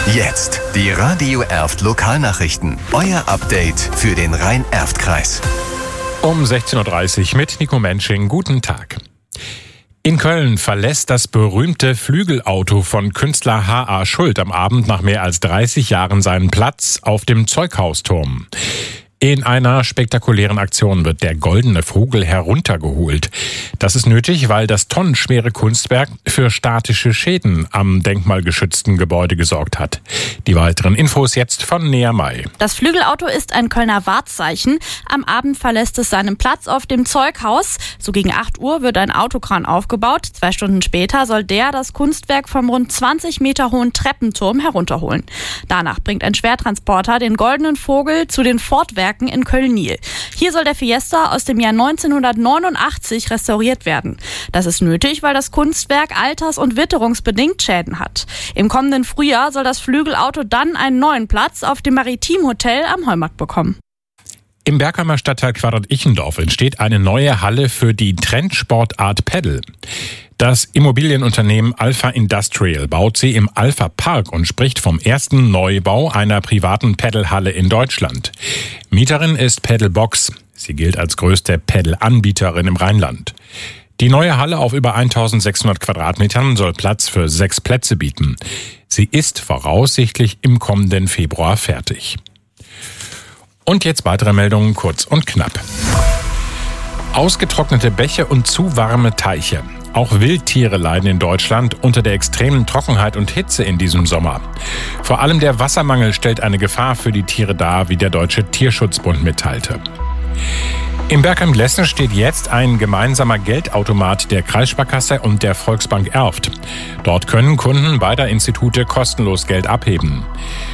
Jetzt die Radio Erft Lokalnachrichten. Euer Update für den Rhein-Erft-Kreis. Um 16.30 Uhr mit Nico Mensching. Guten Tag. In Köln verlässt das berühmte Flügelauto von Künstler H.A. Schuld am Abend nach mehr als 30 Jahren seinen Platz auf dem Zeughausturm. In einer spektakulären Aktion wird der goldene Vogel heruntergeholt. Das ist nötig, weil das tonnenschwere Kunstwerk für statische Schäden am denkmalgeschützten Gebäude gesorgt hat. Die weiteren Infos jetzt von Nea May. Das Flügelauto ist ein Kölner Wahrzeichen. Am Abend verlässt es seinen Platz auf dem Zeughaus. So gegen 8 Uhr wird ein Autokran aufgebaut. 2 Stunden später soll der das Kunstwerk vom rund 20 Meter hohen Treppenturm herunterholen. Danach bringt ein Schwertransporter den goldenen Vogel zu den Fortwerken in Köln-Niel. Hier soll der Fiesta aus dem Jahr 1989 restauriert werden. Das ist nötig, weil das Kunstwerk alters- und witterungsbedingt Schäden hat. Im kommenden Frühjahr soll das Flügelauto dann einen neuen Platz auf dem Maritim-Hotel am Heumarkt bekommen. Im Bergheimer Stadtteil Quadrat-Ichendorf entsteht eine neue Halle für die Trendsportart Paddle. Das Immobilienunternehmen Alpha Industrial baut sie im Alpha Park und spricht vom ersten Neubau einer privaten Paddlehalle in Deutschland. Mieterin ist Paddlebox. Sie gilt als größte Paddle-Anbieterin im Rheinland. Die neue Halle auf über 1600 Quadratmetern soll Platz für 6 Plätze bieten. Sie ist voraussichtlich im kommenden Februar fertig. Und jetzt weitere Meldungen kurz und knapp. Ausgetrocknete Bäche und zu warme Teiche. Auch Wildtiere leiden in Deutschland unter der extremen Trockenheit und Hitze in diesem Sommer. Vor allem der Wassermangel stellt eine Gefahr für die Tiere dar, wie der Deutsche Tierschutzbund mitteilte. Im Bergheim-Glessen steht jetzt ein gemeinsamer Geldautomat der Kreissparkasse und der Volksbank Erft. Dort können Kunden beider Institute kostenlos Geld abheben.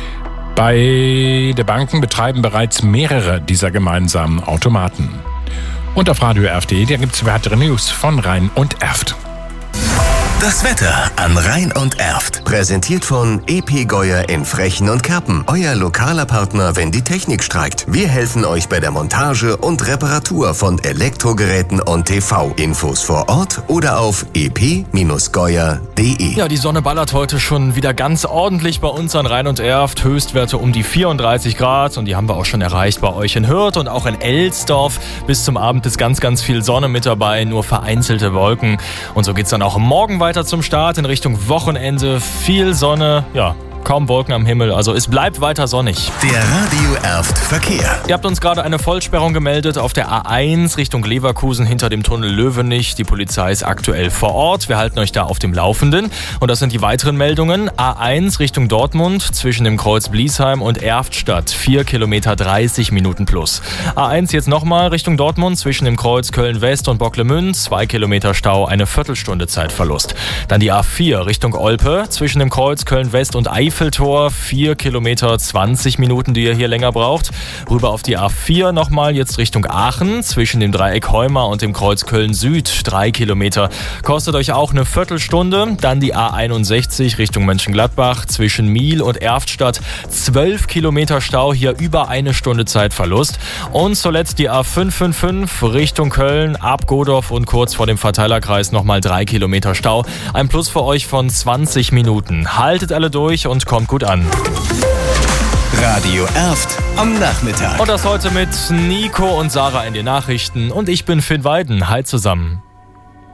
Beide Banken betreiben bereits mehrere dieser gemeinsamen Automaten. Und auf Radio Erft.de, da gibt es weitere News von Rhein und Erft. Das Wetter an Rhein und Erft. Präsentiert von EP Geuer in Frechen und Kerpen. Euer lokaler Partner, wenn die Technik streikt. Wir helfen euch bei der Montage und Reparatur von Elektrogeräten und TV. Infos vor Ort oder auf ep-geuer.de. Ja, die Sonne ballert heute schon wieder ganz ordentlich bei uns an Rhein und Erft. Höchstwerte um die 34 Grad und die haben wir auch schon erreicht bei euch in Hürth und auch in Elsdorf. Bis zum Abend ist ganz, ganz viel Sonne mit dabei, nur vereinzelte Wolken. Und so geht's dann auch morgen weiter zum Start in Richtung Wochenende. Viel Sonne, ja, kaum Wolken am Himmel, also es bleibt weiter sonnig. Der Radio Erft Verkehr. Ihr habt uns gerade eine Vollsperrung gemeldet auf der A1 Richtung Leverkusen hinter dem Tunnel Löwenich. Die Polizei ist aktuell vor Ort. Wir halten euch da auf dem Laufenden. Und das sind die weiteren Meldungen. A1 Richtung Dortmund zwischen dem Kreuz Bliesheim und Erftstadt. 4 Kilometer 30 Minuten plus. A1 jetzt nochmal Richtung Dortmund zwischen dem Kreuz Köln-West und Bocklemünd. 2 Kilometer Stau, eine Viertelstunde Zeitverlust. Dann die A4 Richtung Olpe zwischen dem Kreuz Köln-West und Eiffeltor, 4 Kilometer 20 Minuten, die ihr hier länger braucht. Rüber auf die A4 nochmal, jetzt Richtung Aachen, zwischen dem Dreieck Heuma und dem Kreuz Köln-Süd, 3 Kilometer. Kostet euch auch eine Viertelstunde. Dann die A61 Richtung Mönchengladbach, zwischen Miel und Erftstadt, 12 Kilometer Stau, hier über 1 Stunde Zeitverlust. Und zuletzt die A555 Richtung Köln, ab Godorf und kurz vor dem Verteilerkreis nochmal 3 Kilometer Stau. Ein Plus für euch von 20 Minuten. Haltet alle durch und kommt gut an. Radio Erft am Nachmittag. Und das heute mit Nico und Sarah in den Nachrichten. Und ich bin Finn Weiden. Hi zusammen.